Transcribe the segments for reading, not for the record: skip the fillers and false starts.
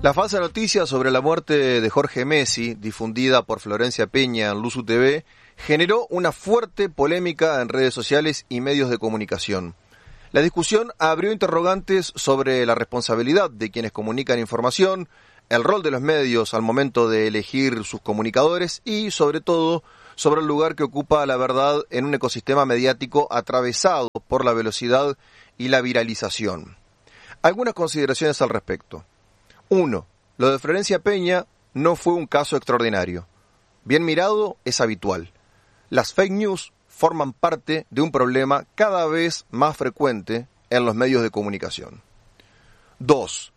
La falsa noticia sobre la muerte de Jorge Messi, difundida por Florencia Peña en Luzu TV, generó una fuerte polémica en redes sociales y medios de comunicación. La discusión abrió interrogantes sobre la responsabilidad de quienes comunican información, el rol de los medios al momento de elegir sus comunicadores y, sobre todo, sobre el lugar que ocupa la verdad en un ecosistema mediático atravesado por la velocidad y la viralización. Algunas consideraciones al respecto. 1. Lo de Florencia Peña no fue un caso extraordinario. Bien mirado, es habitual. Las fake news forman parte de un problema cada vez más frecuente en los medios de comunicación. 2.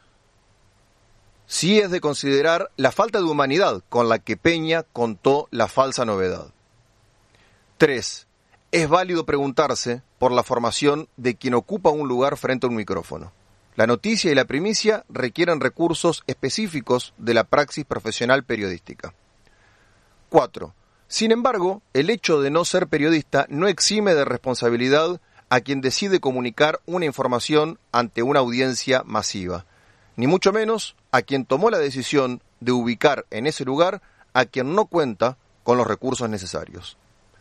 Sí es de considerar la falta de humanidad con la que Peña contó la falsa novedad. 3. Es válido preguntarse por la formación de quien ocupa un lugar frente a un micrófono. La noticia y la primicia requieren recursos específicos de la praxis profesional periodística. 4. Sin embargo, el hecho de no ser periodista no exime de responsabilidad a quien decide comunicar una información ante una audiencia masiva, ni mucho menos a quien tomó la decisión de ubicar en ese lugar a quien no cuenta con los recursos necesarios.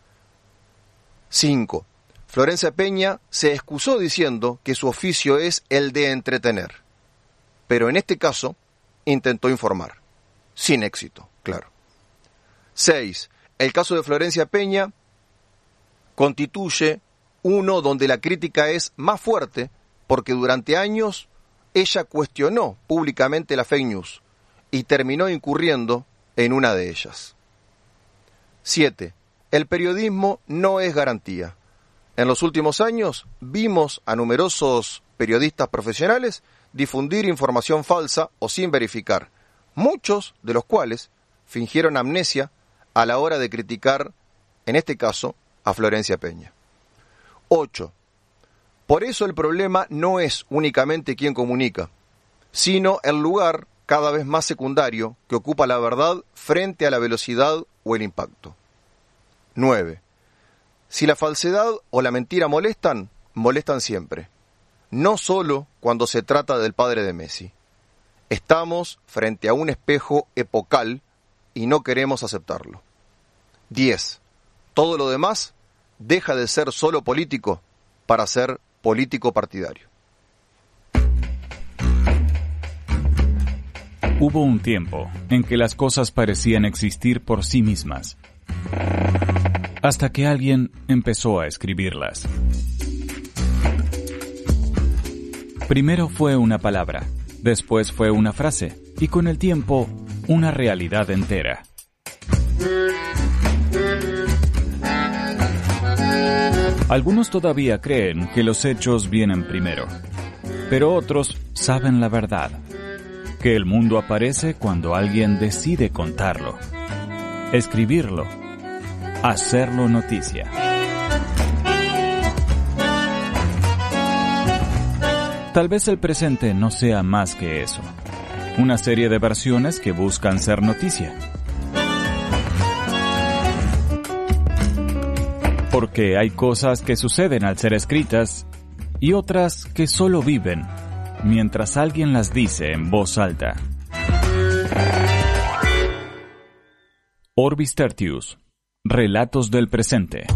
5. Florencia Peña se excusó diciendo que su oficio es el de entretener, pero en este caso intentó informar, sin éxito, claro. 6. El caso de Florencia Peña constituye uno donde la crítica es más fuerte porque durante años ella cuestionó públicamente la fake news y terminó incurriendo en una de ellas. 7. El periodismo no es garantía. En los últimos años vimos a numerosos periodistas profesionales difundir información falsa o sin verificar, muchos de los cuales fingieron amnesia a la hora de criticar, en este caso, a Florencia Peña. 8. Por eso el problema no es únicamente quien comunica, sino el lugar cada vez más secundario que ocupa la verdad frente a la velocidad o el impacto. 9. Si la falsedad o la mentira molestan, molestan siempre. No solo cuando se trata del padre de Messi. Estamos frente a un espejo epocal y no queremos aceptarlo. 10. Todo lo demás deja de ser solo político para ser político partidario. Hubo un tiempo en que las cosas parecían existir por sí mismas, hasta que alguien empezó a escribirlas. Primero fue una palabra, después fue una frase, y con el tiempo, una realidad entera. Algunos todavía creen que los hechos vienen primero, pero otros saben la verdad, que el mundo aparece cuando alguien decide contarlo, escribirlo, hacerlo noticia. Tal vez el presente no sea más que eso, una serie de versiones que buscan ser noticia. Porque hay cosas que suceden al ser escritas y otras que solo viven mientras alguien las dice en voz alta. Orbis Tertius, Relatos del presente.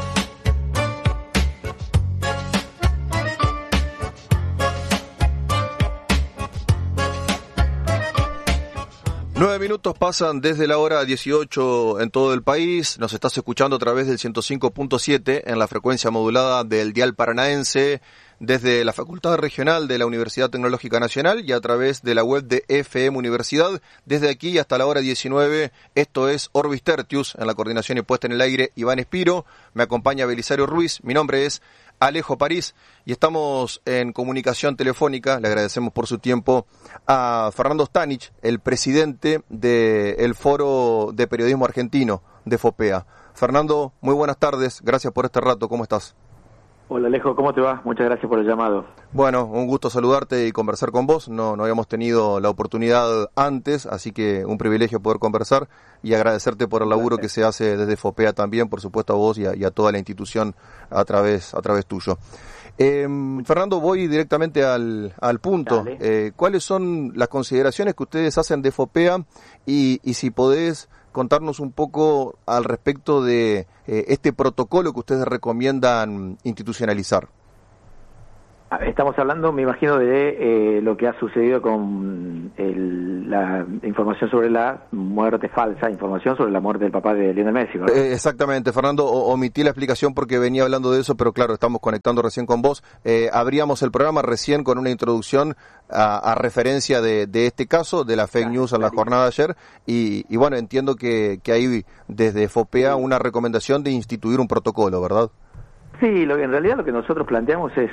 Minutos pasan desde la hora 18 en todo el país. Nos estás escuchando a través del 105.7 en la frecuencia modulada del dial paranaense, desde la Facultad Regional de la Universidad Tecnológica Nacional y a través de la web de FM Universidad. Desde aquí hasta la hora 19, esto es Orbis Tertius, en la coordinación y puesta en el aire Iván Espiro. Me acompaña Belisario Ruiz, mi nombre es Alejo París y estamos en comunicación telefónica. Le agradecemos por su tiempo a Fernando Stanich, el presidente del Foro de Periodismo Argentino de FOPEA. Fernando, muy buenas tardes, gracias por este rato, ¿cómo estás? Hola Alejo, ¿cómo te va? Muchas gracias por el llamado. Bueno, un gusto saludarte y conversar con vos. No habíamos tenido la oportunidad antes, así que un privilegio poder conversar y agradecerte por el laburo que se hace desde FOPEA también, por supuesto a vos y a toda la institución a través tuyo. Fernando, voy directamente al punto. ¿Cuáles son las consideraciones que ustedes hacen de FOPEA y si podés contarnos un poco al respecto de este protocolo que ustedes recomiendan institucionalizar? Estamos hablando, me imagino, de lo que ha sucedido con la información sobre la muerte falsa, información sobre la muerte del papá de Lionel Messi, ¿verdad? Exactamente, Fernando, omití la explicación porque venía hablando de eso, pero claro, estamos conectando recién con vos. Abríamos el programa recién con una introducción a referencia de este caso, de la fake news en la jornada de ayer, y bueno, entiendo que hay desde FOPEA una recomendación de instituir un protocolo, ¿verdad? Sí, en realidad lo que nosotros planteamos es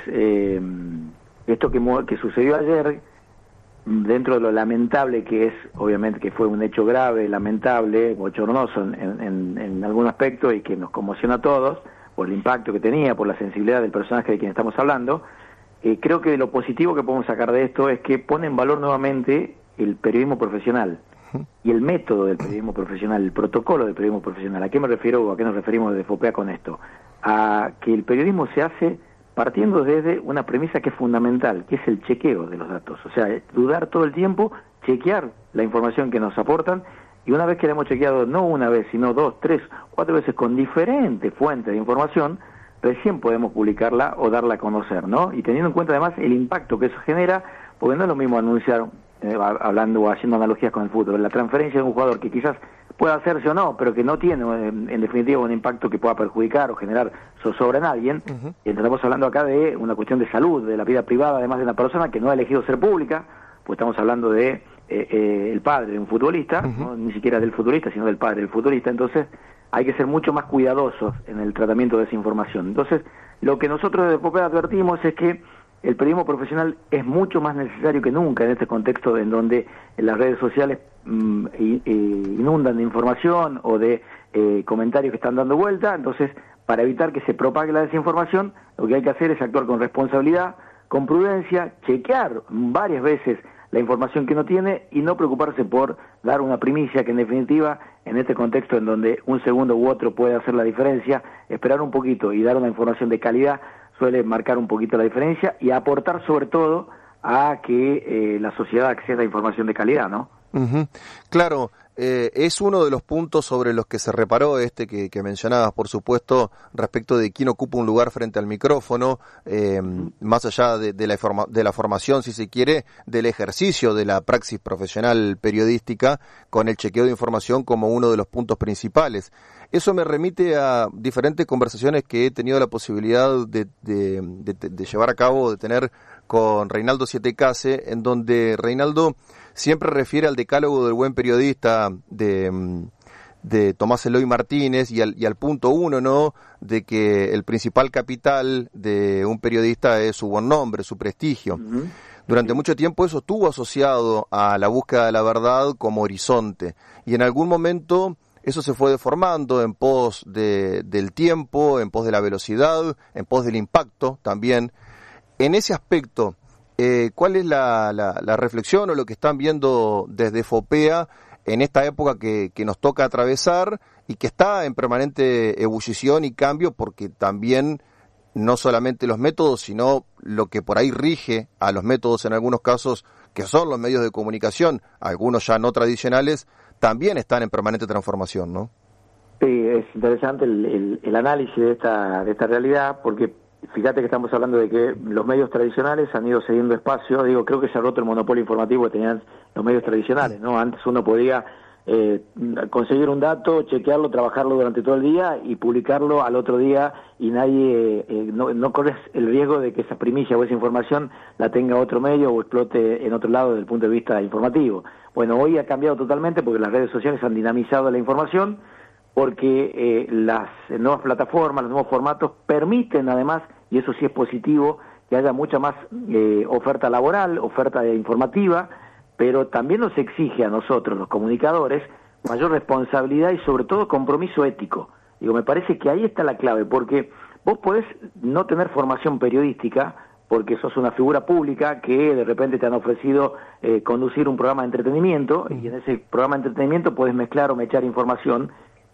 esto que sucedió ayer, dentro de lo lamentable que es, obviamente que fue un hecho grave, lamentable, bochornoso en algún aspecto y que nos conmociona a todos por el impacto que tenía, por la sensibilidad del personaje de quien estamos hablando. Creo que lo positivo que podemos sacar de esto es que pone en valor nuevamente el periodismo profesional y el método del periodismo profesional, el protocolo del periodismo profesional. ¿A qué me refiero o a qué nos referimos desde FOPEA con esto? A que el periodismo se hace partiendo desde una premisa que es fundamental, que es el chequeo de los datos. O sea, dudar todo el tiempo, chequear la información que nos aportan, y una vez que la hemos chequeado, no una vez, sino 2, 3, 4 veces con diferentes fuentes de información, recién podemos publicarla o darla a conocer, ¿no? Y teniendo en cuenta además el impacto que eso genera, porque no es lo mismo anunciar, hablando o haciendo analogías con el fútbol, la transferencia de un jugador que quizás pueda hacerse o no, pero que no tiene en definitiva un impacto que pueda perjudicar o generar zozobra en alguien. Y estamos hablando acá de una cuestión de salud, de la vida privada, además de una persona que no ha elegido ser pública, pues estamos hablando de el padre de un futbolista, ¿no? Ni siquiera del futbolista, sino del padre del futbolista. Entonces hay que ser mucho más cuidadosos en el tratamiento de esa información. Entonces, lo que nosotros desde FOPEA advertimos es que el periodismo profesional es mucho más necesario que nunca en este contexto en donde las redes sociales inundan de información o de comentarios que están dando vuelta. Entonces, para evitar que se propague la desinformación, lo que hay que hacer es actuar con responsabilidad, con prudencia, chequear varias veces la información que uno tiene y no preocuparse por dar una primicia que en definitiva, en este contexto en donde un segundo u otro puede hacer la diferencia, esperar un poquito y dar una información de calidad suele marcar un poquito la diferencia y aportar sobre todo a que la sociedad acceda a información de calidad, ¿no? Claro, es uno de los puntos sobre los que se reparó que mencionabas, por supuesto, respecto de quién ocupa un lugar frente al micrófono, más allá de la formación, si se quiere, del ejercicio de la praxis profesional periodística, con el chequeo de información como uno de los puntos principales. Eso me remite a diferentes conversaciones que he tenido la posibilidad de llevar a cabo, de tener con Reinaldo Sietecase, en donde Reinaldo siempre refiere al decálogo del buen periodista de Tomás Eloy Martínez y al punto 1, ¿no?, de que el principal capital de un periodista es su buen nombre, su prestigio. Durante mucho tiempo eso estuvo asociado a la búsqueda de la verdad como horizonte, y en algún momento eso se fue deformando en pos del tiempo, en pos de la velocidad, en pos del impacto también. En ese aspecto, ¿cuál es la reflexión o lo que están viendo desde FOPEA en esta época que nos toca atravesar y que está en permanente ebullición y cambio, porque también no solamente los métodos, sino lo que por ahí rige a los métodos en algunos casos, que son los medios de comunicación, algunos ya no tradicionales, también están en permanente transformación, ¿no? Sí, es interesante el análisis de esta realidad, porque fíjate que estamos hablando de que los medios tradicionales han ido cediendo espacio. Creo que se ha roto el monopolio informativo que tenían los medios tradicionales, ¿no? Antes uno podía conseguir un dato, chequearlo, trabajarlo durante todo el día y publicarlo al otro día, y nadie, no corres el riesgo de que esa primicia o esa información la tenga otro medio o explote en otro lado desde el punto de vista informativo. Bueno, hoy ha cambiado totalmente porque las redes sociales han dinamizado la información, porque las nuevas plataformas, los nuevos formatos permiten además, y eso sí es positivo, que haya mucha más oferta laboral, oferta informativa, pero también nos exige a nosotros, los comunicadores, mayor responsabilidad y sobre todo compromiso ético. Me parece que ahí está la clave, porque vos podés no tener formación periodística, porque sos una figura pública que de repente te han ofrecido conducir un programa de entretenimiento, y en ese programa de entretenimiento podés mezclar o mechar información,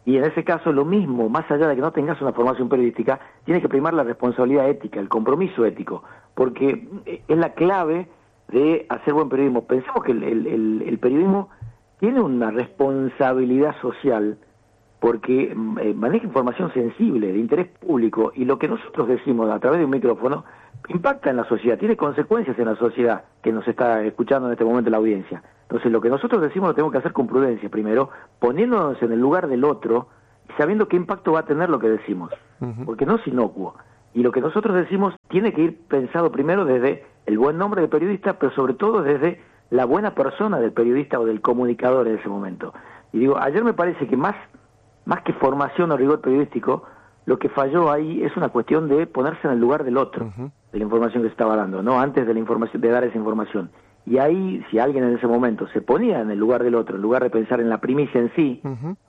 Y en ese caso lo mismo, más allá de que no tengas una formación periodística, tiene que primar la responsabilidad ética, el compromiso ético, porque es la clave de hacer buen periodismo. Pensemos que el periodismo tiene una responsabilidad social porque maneja información sensible, de interés público, y lo que nosotros decimos a través de un micrófono impacta en la sociedad, tiene consecuencias en la sociedad que nos está escuchando en este momento la audiencia. Entonces lo que nosotros decimos lo tenemos que hacer con prudencia primero, poniéndonos en el lugar del otro y sabiendo qué impacto va a tener lo que decimos, porque no es inocuo. Y lo que nosotros decimos tiene que ir pensado primero desde el buen nombre del periodista, pero sobre todo desde la buena persona del periodista o del comunicador en ese momento. Y digo, ayer me parece que más que formación o rigor periodístico, lo que falló ahí es una cuestión de ponerse en el lugar del otro, de la información que se estaba dando, no antes de la información, de dar esa información. Y ahí, si alguien en ese momento se ponía en el lugar del otro, en lugar de pensar en la primicia en sí,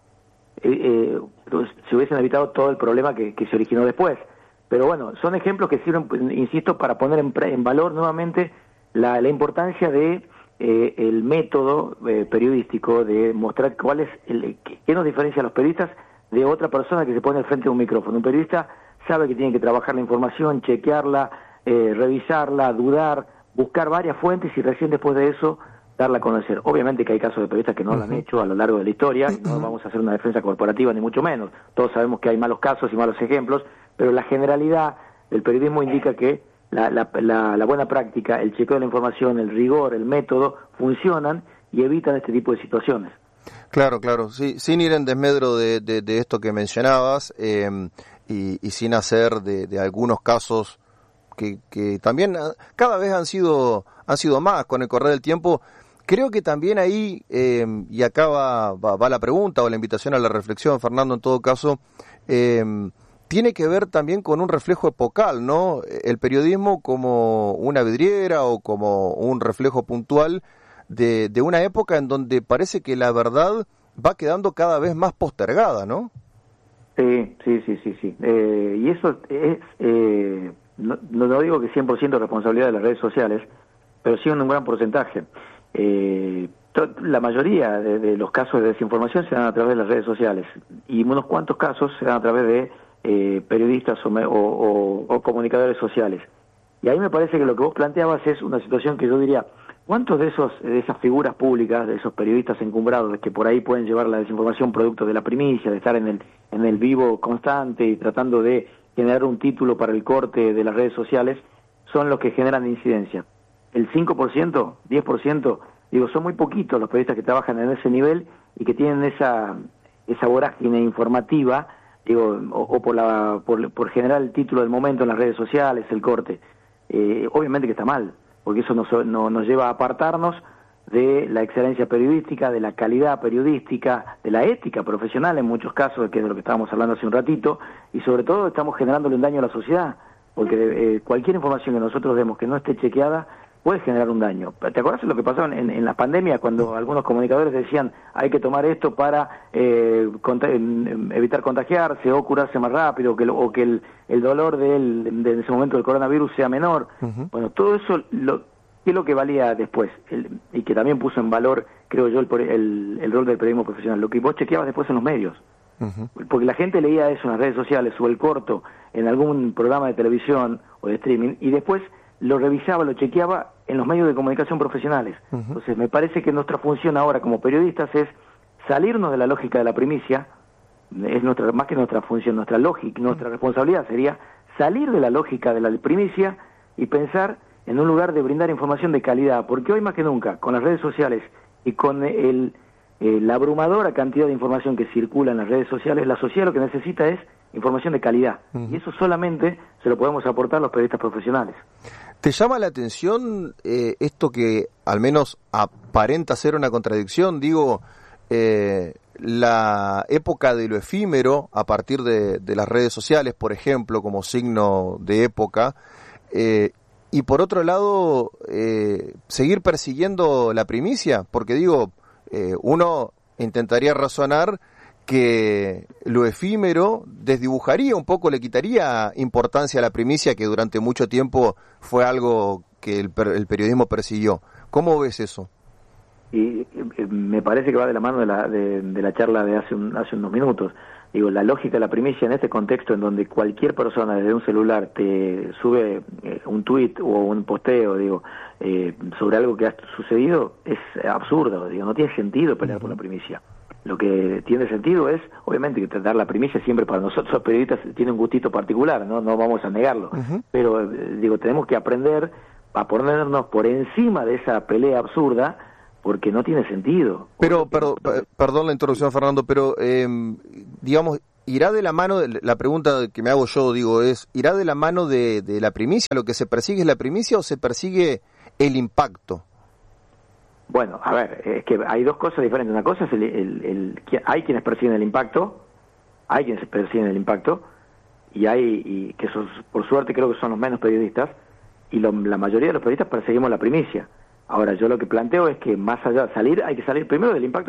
se hubiesen evitado todo el problema que se originó después. Pero bueno, son ejemplos que sirven, insisto, para poner en valor nuevamente la importancia de el método periodístico, de mostrar cuál es qué nos diferencia a los periodistas de otra persona que se pone al frente de un micrófono. Un periodista sabe que tiene que trabajar la información, chequearla, revisarla, dudar, buscar varias fuentes y recién después de eso darla a conocer. Obviamente que hay casos de periodistas que no lo han hecho a lo largo de la historia, y no vamos a hacer una defensa corporativa ni mucho menos. Todos sabemos que hay malos casos y malos ejemplos, pero la generalidad del periodismo indica que la buena práctica, el chequeo de la información, el rigor, el método, funcionan y evitan este tipo de situaciones. Claro, sí, sin ir en desmedro de esto que mencionabas, y sin hacer de algunos casos que también cada vez han sido más con el correr del tiempo. Creo que también ahí, y acá va la pregunta o la invitación a la reflexión, Fernando, en todo caso, tiene que ver también con un reflejo epocal, ¿no? El periodismo como una vidriera o como un reflejo puntual de una época en donde parece que la verdad va quedando cada vez más postergada, ¿no? Sí. Y eso es, no digo que 100% responsabilidad de las redes sociales, pero sí en un gran porcentaje. La mayoría de los casos de desinformación se dan a través de las redes sociales, y unos cuantos casos se dan a través de periodistas o comunicadores sociales. Y ahí me parece que lo que vos planteabas es una situación que yo diría, ¿cuántos de esas figuras públicas, de esos periodistas encumbrados que por ahí pueden llevar la desinformación producto de la primicia, de estar en el vivo constante y tratando de generar un título para el corte de las redes sociales, son los que generan incidencia? El 5%, 10%, digo, son muy poquitos los periodistas que trabajan en ese nivel y que tienen esa vorágine informativa, digo, o por generar el título del momento en las redes sociales, el corte. Obviamente que está mal, porque eso nos lleva a apartarnos de la excelencia periodística, de la calidad periodística, de la ética profesional en muchos casos, que es de lo que estábamos hablando hace un ratito, y sobre todo estamos generándole un daño a la sociedad, porque cualquier información que nosotros demos que no esté chequeada puede generar un daño. ¿Te acuerdas de lo que pasó en la pandemia, cuando algunos comunicadores decían hay que tomar esto para evitar contagiarse o curarse más rápido, o que el dolor de ese momento del coronavirus sea menor? Bueno, todo eso, ¿qué es lo que valía después? Y que también puso en valor, creo yo, el rol del periodismo profesional, lo que vos chequeabas después en los medios. Porque la gente leía eso en las redes sociales o el corto en algún programa de televisión o de streaming, y después lo revisaba, lo chequeaba en los medios de comunicación profesionales. Entonces me parece que nuestra función ahora como periodistas es salirnos de la lógica de la primicia. Es más que nuestra función, nuestra lógica, nuestra responsabilidad sería salir de la lógica de la primicia y pensar en un lugar de brindar información de calidad, porque hoy más que nunca, con las redes sociales y con la abrumadora cantidad de información que circula en las redes sociales, la sociedad lo que necesita es información de calidad, y eso solamente se lo podemos aportar los periodistas profesionales. ¿Te llama la atención esto que al menos aparenta ser una contradicción? Digo, la época de lo efímero a partir de las redes sociales, por ejemplo, como signo de época, y por otro lado, seguir persiguiendo la primicia, porque digo, uno intentaría razonar que lo efímero desdibujaría un poco, le quitaría importancia a la primicia, que durante mucho tiempo fue algo que el periodismo persiguió. ¿Cómo ves eso? me parece que va de la mano de la charla de hace unos minutos. Digo, la lógica de la primicia en este contexto en donde cualquier persona desde un celular te sube un tuit o un posteo, digo, sobre algo que ha sucedido, es absurdo, digo, no tiene sentido pelear por la primicia. Lo que tiene sentido es, obviamente, que dar la primicia siempre para nosotros los periodistas tiene un gustito particular, no vamos a negarlo, pero digo, tenemos que aprender a ponernos por encima de esa pelea absurda, porque no tiene sentido. Pero, perdón la interrupción, Fernando, pero digamos, irá de la mano, la pregunta que me hago yo, digo, es, ¿irá de la mano de la primicia? ¿Lo que se persigue es la primicia o se persigue el impacto? Bueno, a ver, es que hay dos cosas diferentes. Una cosa es hay quienes persiguen el impacto, y hay que por suerte creo que son los menos periodistas, y la mayoría de los periodistas perseguimos la primicia. Ahora, yo lo que planteo es que más allá de salir, hay que salir primero del impacto